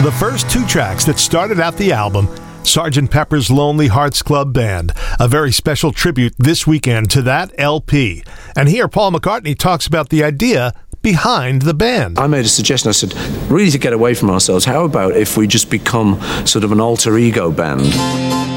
The first two tracks that started out the album, Sgt. Pepper's Lonely Hearts Club Band, a very special tribute this weekend to that LP. And here Paul McCartney talks about the idea behind the band. I made a suggestion. I said, really to get away from ourselves, how about if we just become sort of an alter ego band?